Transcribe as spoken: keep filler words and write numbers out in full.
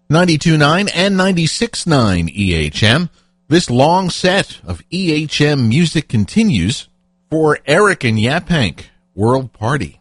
ninety-two point nine and ninety-six point nine E H M. This long set of E H M music continues for Eric and Yapank World Party.